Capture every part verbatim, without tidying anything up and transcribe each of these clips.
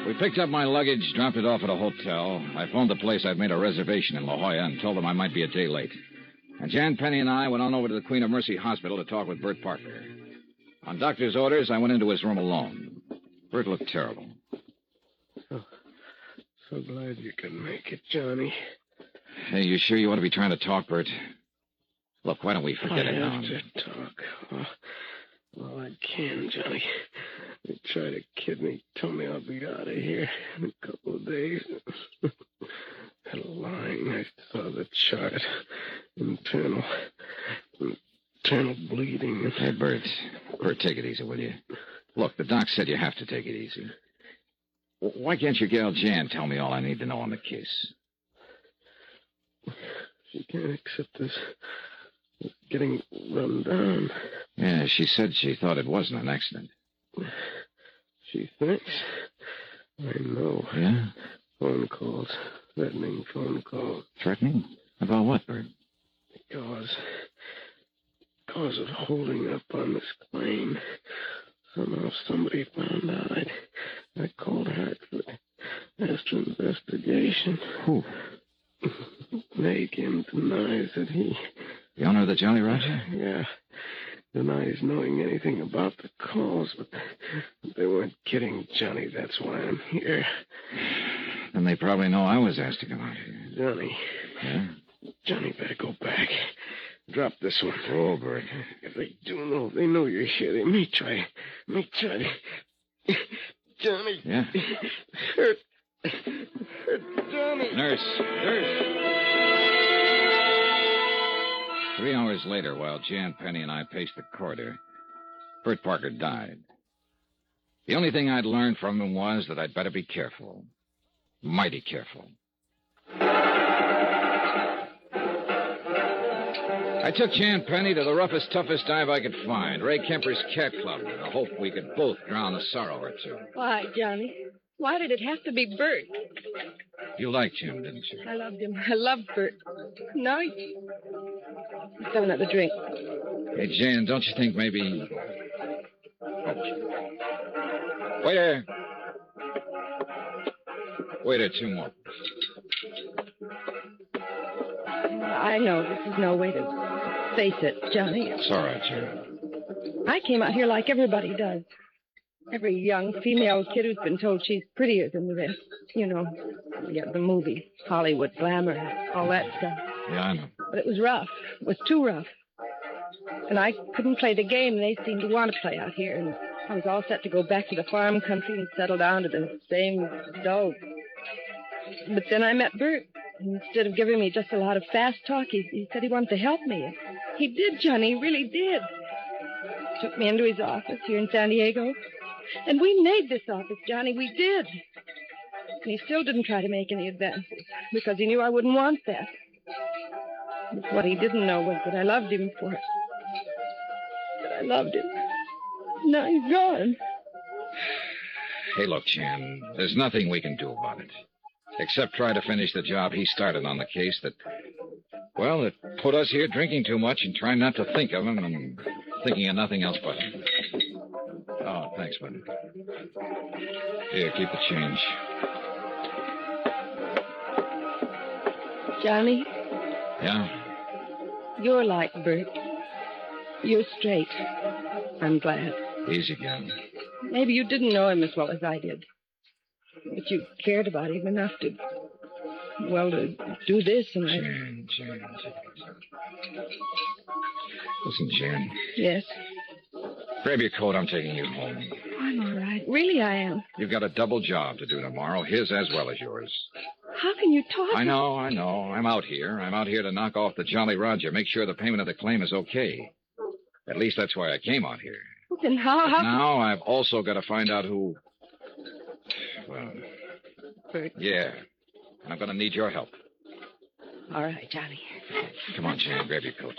We picked up my luggage, dropped it off at a hotel. I phoned the place I'd made a reservation in La Jolla and told them I might be a day late. And Jan Penny and I went on over to the Queen of Mercy Hospital to talk with Bert Parker. On doctor's orders, I went into his room alone. Bert looked terrible. Oh, so glad you could make it, Johnny. Hey, you sure you want to be trying to talk, Bert? Look, why don't we forget I it now? have to talk. Oh, well, I can, Johnny. They try to kid me, tell me I'll be out of here in a couple of days. That lying, I saw the chart. Internal, internal bleeding. Hey, Bert. Bert, take it easy, will you? Look, the doc said you have to take it easy. Why can't your gal Jan tell me all I need to know on the case? She can't accept this. It's getting run down. Yeah, she said she thought it wasn't an accident. She thinks. I know. Yeah? Phone calls. Threatening phone calls. Threatening? About what, Bert? Because... Because of holding up on this claim. Somehow somebody found out. I'd, I called Hartford. Asked for investigation. Who? Megan denies that he... The owner of the Jolly Roger? Yeah. Denies knowing anything about the calls, but they weren't kidding Johnny. That's why I'm here. Then they probably know I was asked to come out here. Johnny. Yeah? Johnny, better go back. Drop this one. Oh, Bert. If they do know, they know you're here. They may try. May try to... Johnny. Yeah? Hurt. Hurt Johnny. Nurse. Nurse. Three hours later, while Jan Penny and I paced the corridor, Bert Parker died. The only thing I'd learned from him was that I'd better be careful. Mighty careful. I took Jan Penny to the roughest, toughest dive I could find, Ray Kemper's Cat Club, in the hope we could both drown a sorrow or two. Why, Johnny? Why did it have to be Bert? You liked him, didn't you? I loved him. I loved Bert. No, he... Let's have another drink. Hey, Jan, don't you think maybe... Oh. Waiter. Waiter, two more. I know this is no way to face it, Johnny. It's all right, Jan. I came out here like everybody does. Every young female kid who's been told she's prettier than the rest. You know, yeah, the movies, Hollywood glamour, all that stuff. Yeah, I know. But it was rough. It was too rough. And I couldn't play the game they seemed to want to play out here. And I was all set to go back to the farm country and settle down to the same dull. But then I met Bert. And instead of giving me just a lot of fast talk, he, he said he wanted to help me. He did, Johnny. He really did. Took me into his office here in San Diego. And we made this office, Johnny. We did. And he still didn't try to make any advances because he knew I wouldn't want that. But what he didn't know was that I loved him for it. That I loved him. Now he's gone. Hey, look, Jan, there's nothing we can do about it. Except try to finish the job he started on the case that, well, it put us here drinking too much and trying not to think of him and thinking of nothing else but him. Oh, thanks, buddy. Here, keep the change. Johnny? Yeah? You're like Bert. You're straight. I'm glad. Easy, gal. Maybe you didn't know him as well as I did. But you cared about him enough to, well, to do this and I... Jan, Jan, Jan. Listen, Jan. Yes? Grab your coat. I'm taking you home. I'm all right. Really, I am. You've got a double job to do tomorrow, his as well as yours. How can you talk? I know, I know. I'm out here. I'm out here to knock off the Jolly Roger, make sure the payment of the claim is okay. At least that's why I came out here. Well, then how... how... Now I've also got to find out who... Well... Bert. Yeah. And I'm going to need your help. All right, Johnny. Come on, Jan. Grab your coat.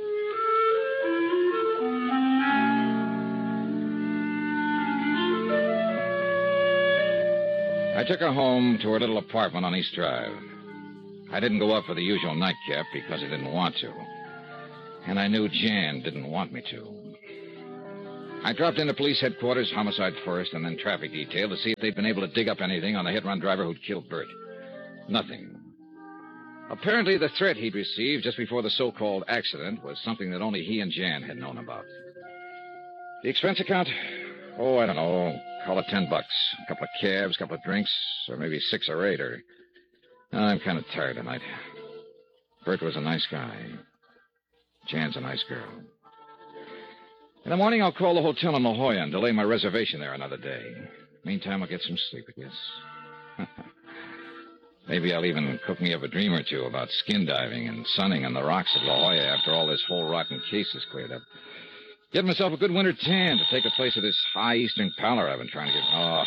I took her home to her little apartment on East Drive. I didn't go up for the usual nightcap because I didn't want to. And I knew Jan didn't want me to. I dropped into police headquarters, homicide first, and then traffic detail to see if they'd been able to dig up anything on the hit-run driver who'd killed Bert. Nothing. Apparently, the threat he'd received just before the so-called accident was something that only he and Jan had known about. The expense account? Oh, I don't know. Call it ten bucks. A couple of cabs, a couple of drinks, or maybe six or eight, or... I'm kind of tired tonight. Bert was a nice guy. Jan's a nice girl. In the morning, I'll call the hotel in La Jolla and delay my reservation there another day. Meantime, I'll get some sleep, I guess. Maybe I'll even cook me up a dream or two about skin diving and sunning on the rocks of La Jolla after all this whole rotten case is cleared up. Get myself a good winter tan to take the place of this high eastern pallor I've been trying to get. Oh.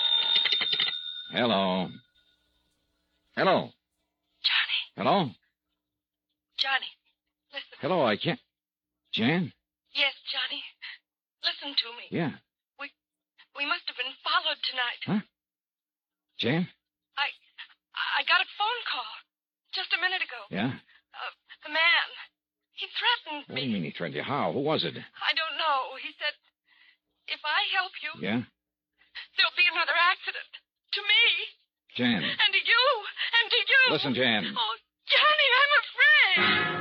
Hello. Hello. Johnny. Hello? Johnny, listen. Hello, I can't... Jan? Yes, Johnny. Listen to me. Yeah. We we must have been followed tonight. Huh? Jan? I I got a phone call just a minute ago. Yeah? Uh, the man. He threatened What me. do you mean he threatened you? How? Who was it? I don't know. He said, if I help you, Yeah? there'll be another accident. To me. Jan. And to you. And to you. Listen, Jan. Oh, Johnny, I'm afraid.